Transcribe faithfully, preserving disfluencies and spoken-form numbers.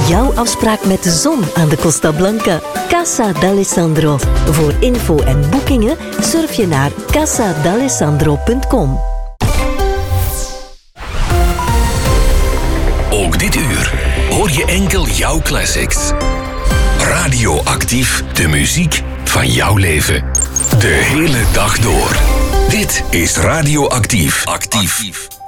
jouw afspraak met de zon aan de Costa Blanca. Casa d'Alessandro. Voor info en boekingen surf je naar casa d'alessandro punt com. Ook dit uur hoor je enkel jouw classics. Radioactief, de muziek van jouw leven. De hele dag door. Dit is Radioactief. Actief.